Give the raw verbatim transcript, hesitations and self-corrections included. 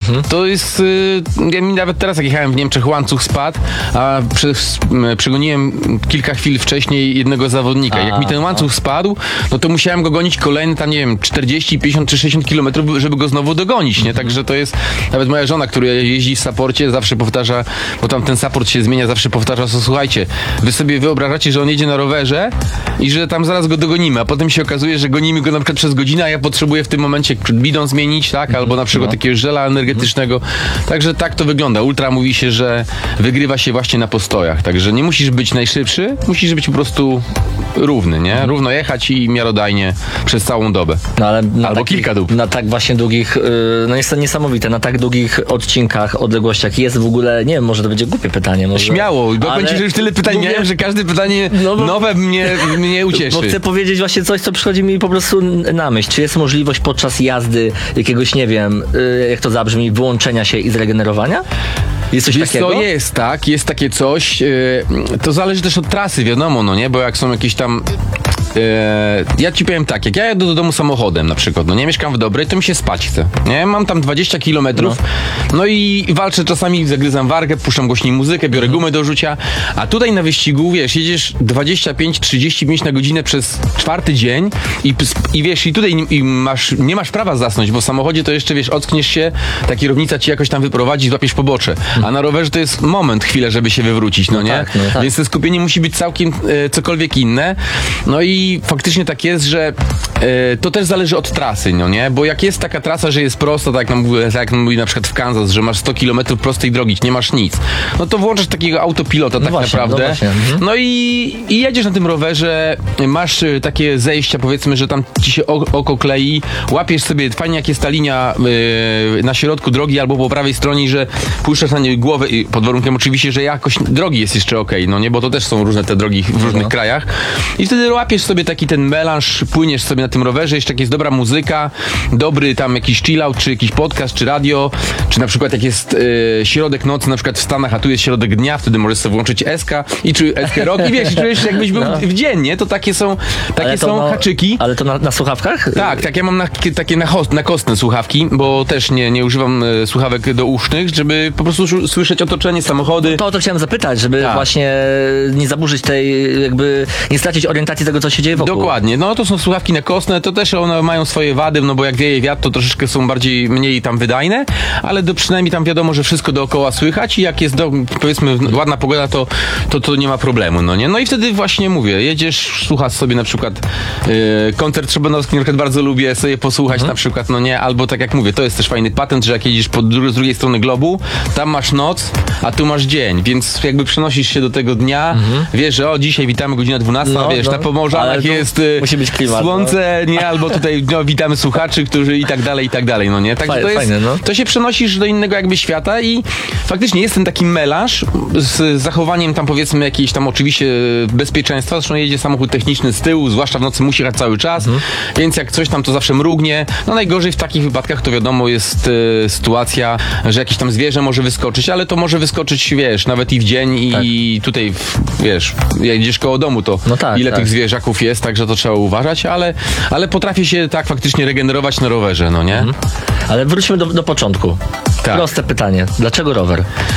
Mhm. To jest, y, ja mi nawet teraz jak jechałem w Niemczech, łańcuch spadł, a przez, y, przegoniłem kilka chwil wcześniej jednego zawodnika. A, jak mi ten łańcuch a. spadł, no to musiałem go gonić kolejne tam, nie wiem, czterdzieści, pięćdziesiąt czy sześćdziesiąt kilometrów, żeby go znowu dogonić, nie? Także to jest, nawet moja żona, która jeździ w saporcie, zawsze powtarza, bo tam ten saport się zmienia, zawsze powtarza, co słuchajcie, wy sobie wyobrażacie, że on jedzie na rowerze i że tam zaraz go dogonimy, a potem się okazuje, że gonimy go na przykład przez godzinę, a ja potrzebuję w tym momencie bidon zmienić, tak? Albo na przykład No. jakiegoś żela energetycznego. Także tak to wygląda. Ultra mówi się, że wygrywa się właśnie na postojach. Także nie musisz być najszybszy, musisz być po prostu równy, nie? Równo jechać i miarodajnie przez całą dobę. No, ale na Albo takich, kilka dób. Na tak właśnie długich, yy, no jest to niesamowite, na tak długich odcinkach, odległościach jest w ogóle, nie wiem, może to będzie głupie pytanie. Może, Śmiało, bo ale będzie, że już tyle pytań mówię- miałem, że każde pytanie No bo- nowe mnie, mnie ucieszy. Bo chcę powiedzieć właśnie coś, co przychodzi mi po prostu na myśl. Czy jest możliwość podczas jazdy jakiegoś, nie wiem, yy, jak to zabrzmi, wyłączenia się i zregenerowania? Jest coś Wiesz takiego? co, jest, tak, jest takie coś. Yy, to zależy też od trasy, wiadomo, no nie, bo jak są jakieś tam... Yy, ja ci powiem tak, jak ja jadę do domu samochodem na przykład, no nie mieszkam w Dobrej, to mi się spać chce, nie? Mam tam dwadzieścia kilometrów, no. no i walczę czasami, zagryzam wargę, puszczam głośniej muzykę, biorę Mhm. gumę do rzucia, a tutaj na wyścigu, wiesz, jedziesz dwadzieścia pięć trzydzieści pięć na godzinę przez czwarty dzień i, i wiesz, i tutaj i masz, nie masz prawa zasnąć, bo w samochodzie to jeszcze, wiesz, ockniesz się, ta kierownica ci jakoś tam wyprowadzi, złapiesz pobocze, a na rowerze to jest moment, chwilę, żeby się wywrócić, no, No nie? tak, no tak. Więc to skupienie musi być całkiem e, cokolwiek inne. No i faktycznie tak jest, że e, to też zależy od trasy, no nie? Bo jak jest taka trasa, że jest prosta, tak jak nam mówi, tak jak nam mówi na przykład w Kansas, że masz sto kilometrów prostej drogi, nie masz nic, no to włączasz takiego autopilota No tak właśnie, no naprawdę. właśnie, mhm. No i, i jedziesz na tym rowerze, masz e, takie zejścia, powiedzmy, że tam ci się o, oko klei, łapiesz sobie, fajnie jak jest ta linia e, na środku drogi albo po prawej stronie, że puszczasz na niej głowę, i pod warunkiem oczywiście, że jakość drogi jest jeszcze okej, no nie, bo to też są różne te drogi w różnych No. krajach. I wtedy łapiesz sobie taki ten melanż, płyniesz sobie na tym rowerze, jeszcze jak jest dobra muzyka, dobry tam jakiś chillout, czy jakiś podcast, czy radio, czy na przykład jak jest e, środek nocy, na przykład w Stanach, a tu jest środek dnia, wtedy możesz sobie włączyć S K i czy S K Rock i wiesz, i czujesz się jakbyś był No. w dzień, nie? To takie są, takie Ale to są no- haczyki. Ale to na, na słuchawkach? Tak, tak, ja mam na, takie na, host, na kostne słuchawki, bo też nie, nie używam e, słuchawek do usznych, żeby po prostu szu- słyszeć otoczenie, samochody. To o to chciałem zapytać, żeby Tak. właśnie nie zaburzyć tej, jakby nie stracić orientacji tego, co się dzieje wokół. Dokładnie, no to są słuchawki na kostne, to też one mają swoje wady, no bo jak wieje wiatr, to troszeczkę są bardziej, mniej tam wydajne, ale do, przynajmniej tam wiadomo, że wszystko dookoła słychać i jak jest, do, powiedzmy, ładna pogoda, to, to, to nie ma problemu, no nie? No i wtedy właśnie mówię, jedziesz, słuchasz sobie na przykład yy, koncert Szobanowski, na przykład bardzo lubię sobie posłuchać Mhm. na przykład, no nie? Albo tak jak mówię, to jest też fajny patent, że jak jedziesz po dru- z drugiej strony globu, tam masz noc, a tu masz dzień, więc jakby przenosisz się do tego dnia, wiesz, że o, dzisiaj witamy godzina dwunasta, No, wiesz, no. na Pomorzanach Ale tu jest y, musi być klimat, słońce, nie, albo tutaj no, witamy słuchaczy, którzy i tak dalej, i tak dalej, no nie? Także Fajne, to jest, fajne, no. to się przenosisz do innego jakby świata i faktycznie jest ten taki melanż z zachowaniem tam powiedzmy jakiejś tam oczywiście bezpieczeństwa, zresztą jedzie samochód techniczny z tyłu, zwłaszcza w nocy musi jechać cały czas, Mhm. więc jak coś tam to zawsze mrugnie, no najgorzej w takich wypadkach to wiadomo jest e, sytuacja, że jakieś tam zwierzę może wyskoczyć, ale to może wyskoczyć, wiesz, nawet i w dzień i tutaj, w, wiesz, jak jedziesz koło domu, to No tak, ile tak. tych zwierzaków jest, także to trzeba uważać, ale, ale potrafię się tak faktycznie regenerować na rowerze, no nie? Ale wróćmy do, do początku. Tak. Proste pytanie. Dlaczego rower?